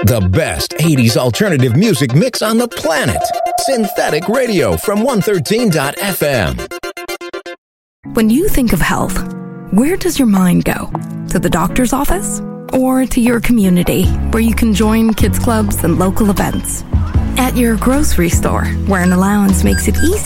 The best 80s alternative music mix on the planet. Synthetic Radio from 113.fm. When you think of health, where does your mind go? To the doctor's office? Or to your community, where you can join kids clubs and local events? At your grocery store, where an allowance makes it easy